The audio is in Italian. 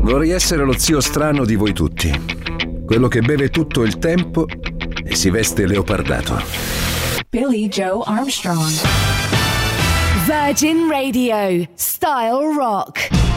Vorrei essere lo zio strano di voi tutti. Quello che beve tutto il tempo e si veste leopardato. Billy Joe Armstrong. Virgin Radio. Style Rock.